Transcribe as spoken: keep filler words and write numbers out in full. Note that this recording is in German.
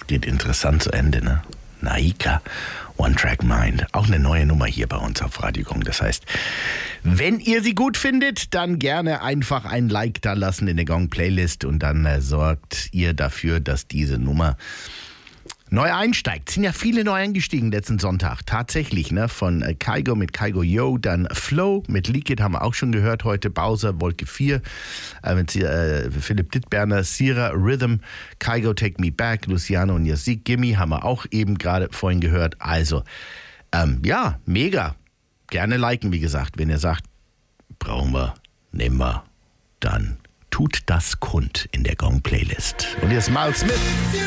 geht interessant zu Ende, ne? Naika, One Track Mind. Auch eine neue Nummer hier bei uns auf Radio Gong. Das heißt, wenn ihr sie gut findet, dann gerne einfach ein Like da lassen in der Gong Playlist und dann äh, sorgt ihr dafür, dass diese Nummer neu einsteigt. Sind ja viele neu eingestiegen letzten Sonntag. Tatsächlich, ne? Von äh, Kygo mit Kygo Yo, dann Flow mit Leak It haben wir auch schon gehört heute. Bowser, Wolke vier, äh, mit äh, Philipp Dittberner, Sierra, Rhythm, Kygo, Take Me Back, Luciano und Yasik, Gimme haben wir auch eben gerade vorhin gehört. Also, ähm, ja, mega. Gerne liken, wie gesagt. Wenn ihr sagt, brauchen wir, nehmen wir, dann tut das kund in der Gong Playlist. Und jetzt Miles Smith.